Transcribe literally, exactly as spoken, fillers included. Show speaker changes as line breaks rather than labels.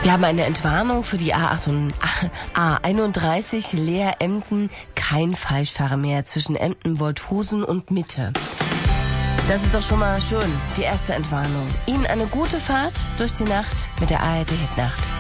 Wir haben eine Entwarnung für die A einunddreißig Leer-Emden. Kein Falschfahrer mehr zwischen Emden, Wolthusen und Mitte. Das ist doch schon mal schön, die erste Entwarnung. Ihnen eine gute Fahrt durch die Nacht mit der A R D Hit Nacht.